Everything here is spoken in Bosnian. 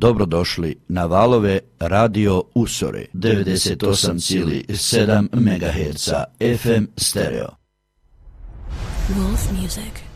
Dobrodošli na valove Radio Usore 98,7 MHz FM stereo. Wolf Music.